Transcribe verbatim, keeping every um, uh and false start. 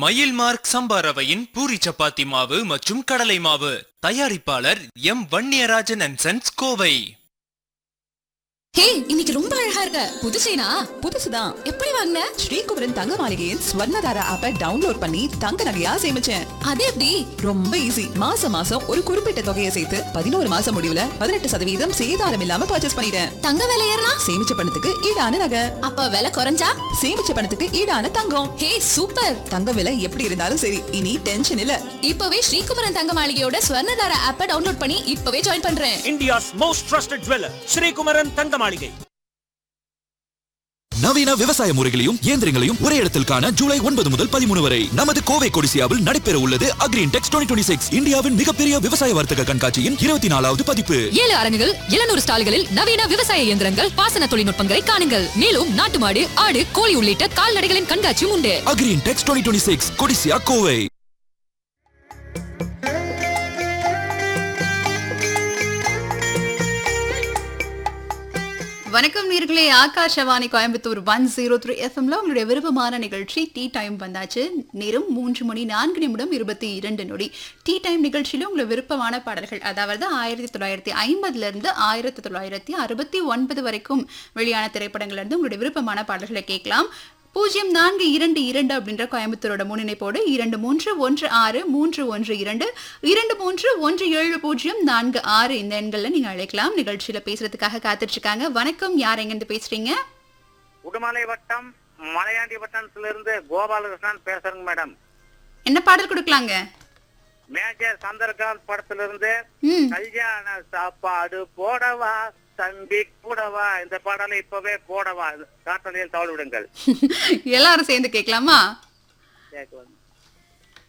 மயில் மார்க் சம்பா ரவையின் பூரி சப்பாத்தி மாவு மற்றும் கடலை மாவு. தயாரிப்பாளர் M Vanniyarajan and sons, Kovai. ஹே, இன்னைக்கு ரொம்ப அழகா இருக்க. புது செயினா? புதுசுதான். எப்படி வாங்குன? ஸ்ரீகுமரன் தங்க மாளிகையின் ஸ்வர்ணதாரா ஆப்பை டவுன்லோட் பண்ணி தங்க நகையா சேமிச்சேன். அது எப்படி? ரொம்ப ஈஸி. மாசம் மாசம் ஒரு குறிப்பிட்ட தொகையை சேர்த்து பதினோரு மாசம் முடிவுல பதினெட்டு சதவீதம் சேதாரம் இல்லாம பர்ச்சேஸ் பண்ணிட்டேன். தங்க விலை ஏறினா? சேமிச்ச பணத்துக்கு ஈடான நகை. அப்ப விலை குறைஞ்சா? சேமிச்ச பணத்துக்கு ஈடான தங்கம். ஹே, சூப்பர். தங்க விலை எப்படி இருந்தாலும் சரி, இனி டென்ஷன் இல்ல. இப்பவே ஸ்ரீகுமரன் தங்க மாளிகையோட ஸ்வர்ணதாரா ஆப்பை டவுன்லோட் பண்ணி இப்பவே ஜாயின் பண்றேன். India's most trusted jeweler, Sri Kumaran தங்க மாளிகை. நவீன விவசாய முறைகளையும் இயந்திரங்களையும் ஒரே இடத்தில் காண ஜூலை ஒன்பது முதல் பதிமூணு வரை நமது கோவை கொடிசியாவில் நடைபெற உள்ளது அக்ரின்டெக்ஸ் இருபது இருபத்தி ஆறு, இந்தியாவின் மிகப்பெரிய விவசாய வர்த்தக கண்காட்சியின் இருபத்தி நாலாவது பதிப்பு. ஏழு அரங்குகள், எழுநூறு ஸ்டால்களில் நவீன விவசாய இயந்திரங்கள், பாசன தொழில்நுட்பங்களை காணுங்கள். மேலும் நாட்டு மாடு, ஆடு, கோழி உள்ளிட்ட கால்நடைகளின் கண்காட்சியும் உண்டு. அக்ரின்டெக்ஸ் இருபது இருபத்தி ஆறு, கொடிசியா, கோவை. வணக்கம் நேயர்களே, Akashvani Coimbatore one zero three எஃப்எம்ல உங்களுடைய விருப்பமான நிகழ்ச்சி டீ டைம் வந்தாச்சு. நேரம் மூன்று மணி நான்கு நிமிடம் இருபத்தி இரண்டு நொடி. டீ டைம் நிகழ்ச்சியில உங்களை விருப்பமான பாடல்கள், அதாவது ஆயிரத்தி தொள்ளாயிரத்தி ஐம்பதுல இருந்து ஆயிரத்தி தொள்ளாயிரத்தி அறுபத்தி ஒன்பது வரைக்கும் வெளியான திரைப்படங்கள்ல இருந்து உங்களுடைய விருப்பமான பாடல்களை கேட்கலாம். பூஜ்ஜியம் நான்கு இரண்டு இரண்டு அப்படின்ற கோயம்புத்தூரோட முன்னிணைப்போடு இரண்டு மூன்று ஒன்று ஆறு மூன்று ஒன்று இரண்டு இரண்டு மூன்று ஒன்று ஏழு பூஜ்ஜியம் நான்கு ஆறு இந்த எண்களில் நீங்க அழைக்கலாம். நிகழ்ச்சியில பேசுறதுக்காக காத்துட்டு இருக்காங்க. வணக்கம், யார் எங்கிருந்து பேசுறீங்க? உடுமலை வட்டம் மலையாண்டி வட்டத்துல இருந்து கோபாலகிருஷ்ணன் பேசுறேங்க மேடம். என்ன பாடல் கொடுக்கலாங்க? மேஜர் சந்திரகாந்த் படத்துல இருந்து கல்யாண சாப்பாடு போடவா தம்பி கூடவா, இந்த பாடலை இப்பவே போடவா, காட்டலையில் தவறு விடுங்கள். எல்லாரும் சேர்ந்து கேட்கலாமா? கேட்கலாம்.